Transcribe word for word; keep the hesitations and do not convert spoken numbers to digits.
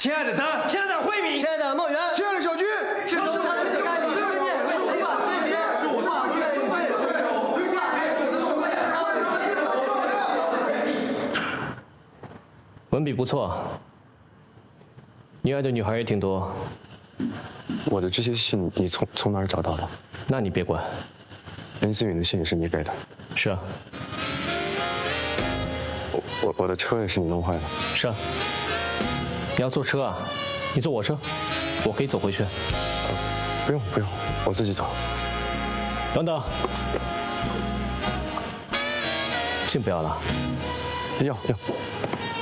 亲爱的丹，亲爱的慧敏， 亲爱的梦圆， 亲爱的小军， 亲爱的小军， 文笔不错，你爱的女孩也挺多。 我的这些信你从从哪儿找到的？ 那你别管。 林思允的信也是你给的？ 是啊。 我我我的车也是你弄坏的？ 是啊。你要坐车啊？你坐我车，我可以走回去。 不用不用，我自己走。 等等，信不要了？ 要要。